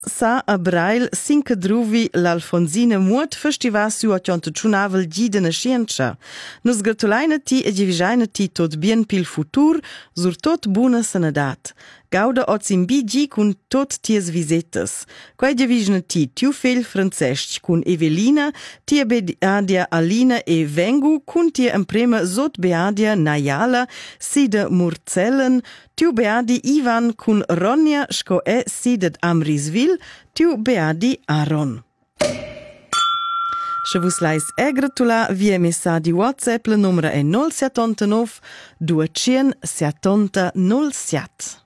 Sa a Brail sincadruvi l'Alfonsina Muot festival su a tiontaciunavel gi de nascienza. Nus gratulaina ti e givisaina ti tot bien pil futur, sur tot buna sanadat. Gauda ozim gi cun tot ties visetas. Quai givisna ti tiu fegl Francesc cun Evelina, tia beadia Alina e Vengu cun tia emprema sot beadia Najala, sida Murzellen, tiu beadi Ivan cun Ronja sco e sidet Amrisvil, tiu beadi Aaron. Se vus lais gratula via messaggi WhatsApp, la numera è 079 270 07.